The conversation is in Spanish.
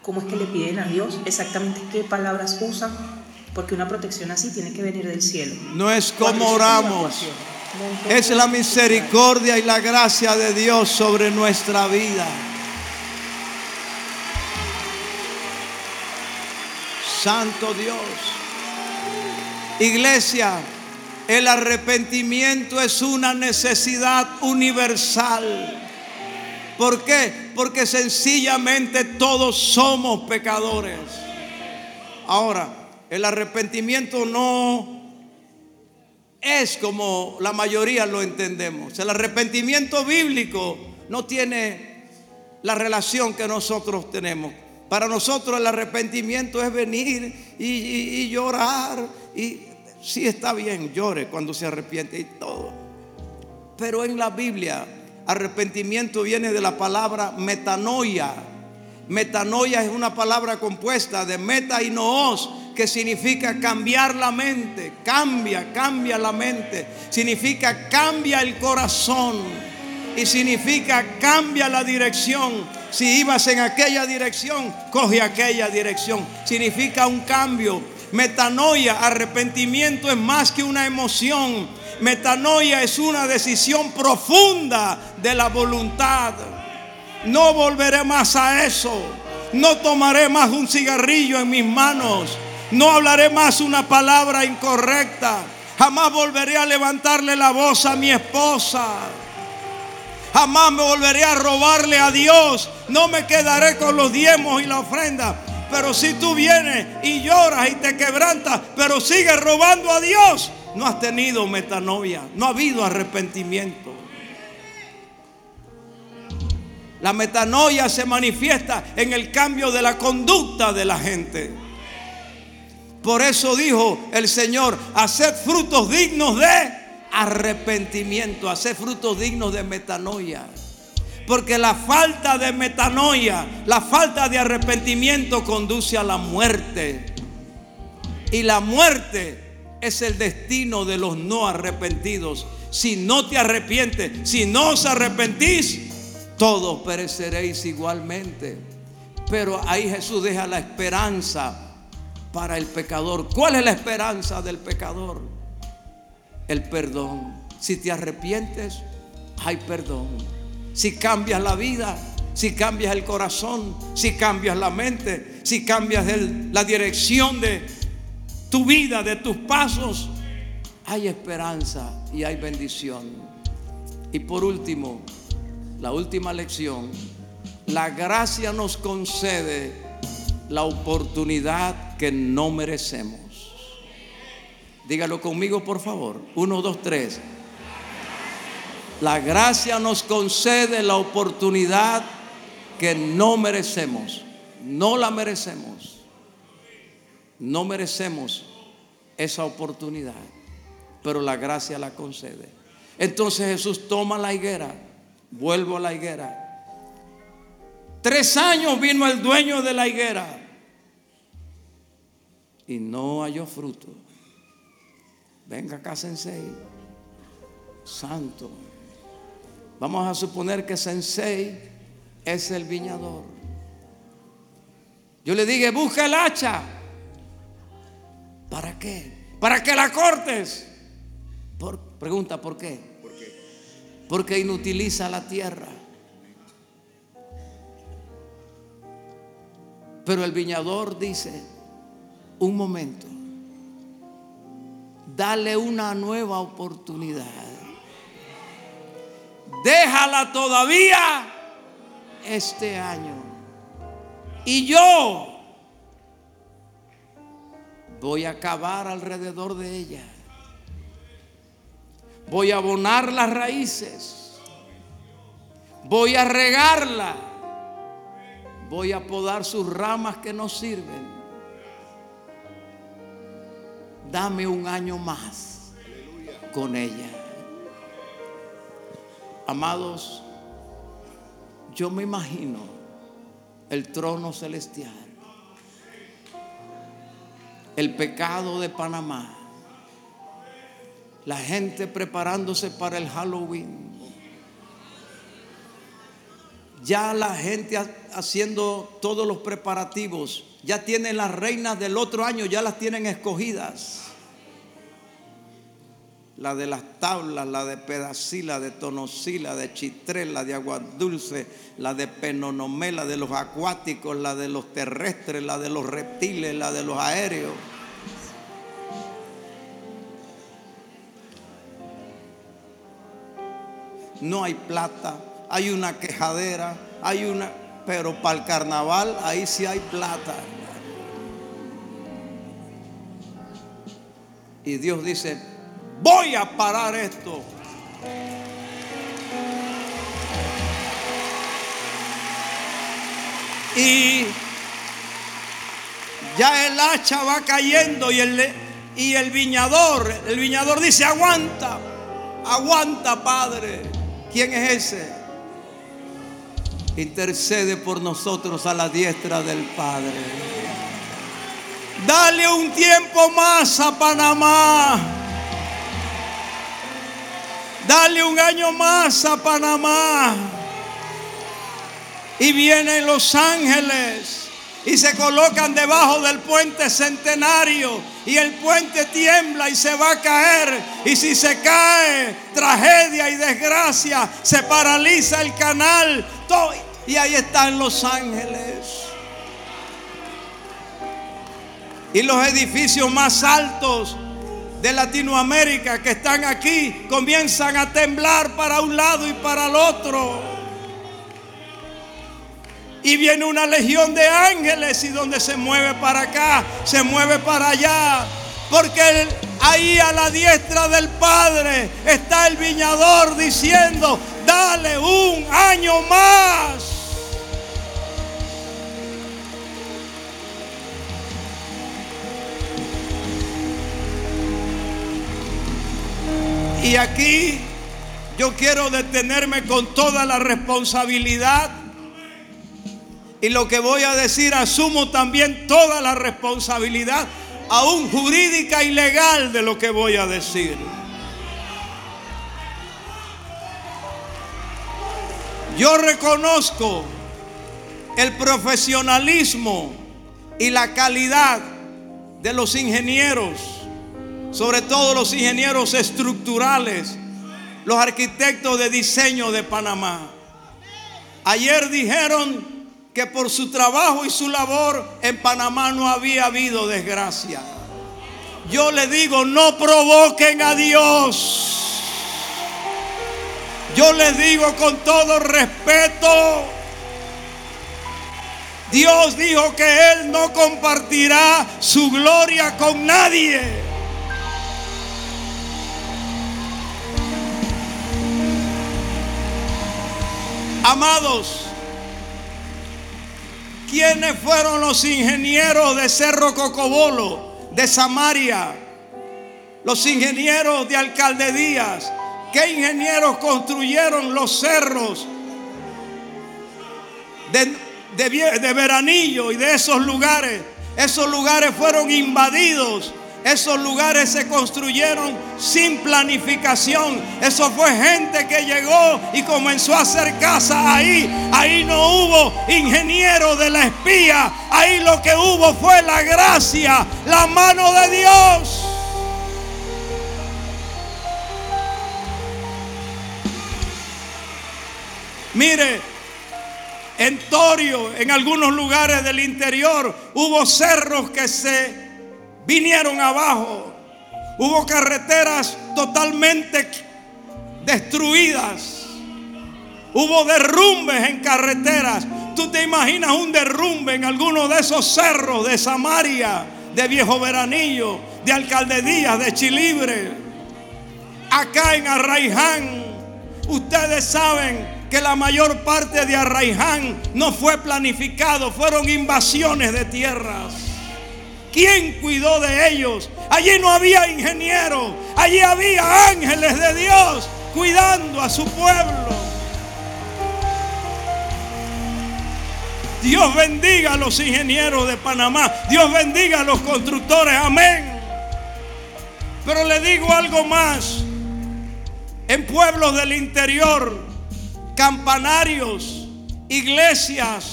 cómo es que le piden a Dios, exactamente qué palabras usan, porque una protección así tiene que venir del cielo. No es como oramos, es la misericordia y la gracia de Dios sobre nuestra vida. Santo Dios. Iglesia, el arrepentimiento es una necesidad universal. ¿Por qué? Porque sencillamente todos somos pecadores. Ahora, el arrepentimiento no es como la mayoría lo entendemos. El arrepentimiento bíblico no tiene la relación que nosotros tenemos. Para nosotros el arrepentimiento es venir y llorar. Y sí, está bien, llore cuando se arrepiente y todo. Pero en la Biblia, arrepentimiento viene de la palabra metanoia. Metanoia es una palabra compuesta de meta y noos, que significa cambiar la mente. Cambia la mente. Significa cambia el corazón. Y significa cambia la dirección. Si ibas en aquella dirección, coge aquella dirección. Significa un cambio. Metanoia, arrepentimiento, es más que una emoción. Metanoia es una decisión profunda de la voluntad. No volveré más a eso. No tomaré más un cigarrillo en mis manos. No hablaré más una palabra incorrecta. Jamás volveré a levantarle la voz a mi esposa. Jamás me volveré a robarle a Dios. No me quedaré con los diezmos y la ofrenda. Pero si tú vienes y lloras y te quebrantas, pero sigues robando a Dios, no has tenido metanoia. No ha habido arrepentimiento. La metanoia se manifiesta en el cambio de la conducta de la gente. Por eso dijo el Señor: haced frutos dignos de arrepentimiento, haced frutos dignos de metanoia. Porque la falta de metanoia, la falta de arrepentimiento conduce a la muerte. Y la muerte es el destino de los no arrepentidos. Si no te arrepientes, si no os arrepentís, todos pereceréis igualmente. Pero ahí Jesús deja la esperanza para el pecador. ¿Cuál es la esperanza del pecador? El perdón. Si te arrepientes, hay perdón. Si cambias la vida, si cambias el corazón, si cambias la mente, si cambias la dirección de tu vida, de tus pasos, hay esperanza y hay bendición. Y por último, la última lección: la gracia nos concede la oportunidad que no merecemos. Dígalo conmigo, por favor. 1, 2, 3. La gracia nos concede la oportunidad que no merecemos. No la merecemos. No merecemos esa oportunidad, pero la gracia la concede. Entonces Jesús toma la higuera. Vuelvo a la higuera. 3 años vino el dueño de la higuera y no halló fruto. Venga acá, Sensei. Santo. Vamos a suponer que Sensei es el viñador. Yo le dije: busca el hacha. ¿Para qué? Para que la cortes. Pregunta: ¿por qué? Porque inutiliza la tierra. Pero el viñador dice: un momento, dale una nueva oportunidad. Déjala todavía este año. Y yo voy a cavar alrededor de ella. Voy a abonar las raíces. Voy a regarla. Voy a podar sus ramas que no sirven. Dame un año más con ella. Amados, yo me imagino el trono celestial, el pecado de Panamá, la gente preparándose para el Halloween. Ya la gente haciendo todos los preparativos. Ya tienen las reinas del otro año, ya las tienen escogidas. La de las tablas, la de Pedací, la de Tonosí, la de Chitré, la de Aguadulce, la de Penonomé, la de los acuáticos, la de los terrestres, la de los reptiles, la de los aéreos. No hay plata, hay una quejadera, pero para el carnaval ahí sí hay plata. Y Dios dice: voy a parar esto. Y ya el hacha va cayendo y el viñador dice: aguanta, Padre. ¿Quién es ese? Intercede por nosotros a la diestra del Padre. Dale un tiempo más a Panamá. Dale un año más a Panamá. Y vienen los ángeles y se colocan debajo del puente Centenario, y el puente tiembla y se va a caer. Y si se cae, tragedia y desgracia, se paraliza el canal. Y ahí están los ángeles. Y los edificios más altos de Latinoamérica que están aquí comienzan a temblar para un lado y para el otro. Y viene una legión de ángeles, y donde se mueve para acá, se mueve para allá. Porque ahí a la diestra del Padre está el viñador diciendo: dale un año más. Y aquí yo quiero detenerme con toda la responsabilidad. Y lo que voy a decir, asumo también toda la responsabilidad, aún jurídica y legal, de lo que voy a decir. Yo reconozco el profesionalismo y la calidad de los ingenieros, sobre todo los ingenieros estructurales, los arquitectos de diseño de Panamá. Ayer dijeron que por su trabajo y su labor en Panamá no había habido desgracia. Yo le digo: no provoquen a Dios. Yo les digo con todo respeto: Dios dijo que Él no compartirá su gloria con nadie. Amados, ¿quiénes fueron los ingenieros de Cerro Cocobolo, de Samaria? Los ingenieros de Alcalde Díaz. ¿Qué ingenieros construyeron los cerros de Veranillo y de esos lugares? Esos lugares fueron invadidos. Esos lugares se construyeron sin planificación. Eso fue gente que llegó y comenzó a hacer casa ahí. Ahí no hubo ingeniero de la espía. Ahí lo que hubo fue la gracia, la mano de Dios. Mire, en Torio, en algunos lugares del interior, hubo cerros que se vinieron abajo. Hubo carreteras totalmente destruidas. Hubo derrumbes en carreteras. ¿Tú te imaginas un derrumbe en alguno de esos cerros de Samaria, de Viejo Veranillo, de Alcalde Díaz, de Chilibre? Acá en Arraiján, ustedes saben que la mayor parte de Arraiján no fue planificado, fueron invasiones de tierras. ¿Quién cuidó de ellos? Allí no había ingenieros, allí había ángeles de Dios cuidando a su pueblo. Dios bendiga a los ingenieros de Panamá, Dios bendiga a los constructores, amén. Pero le digo algo más: en pueblos del interior, campanarios iglesias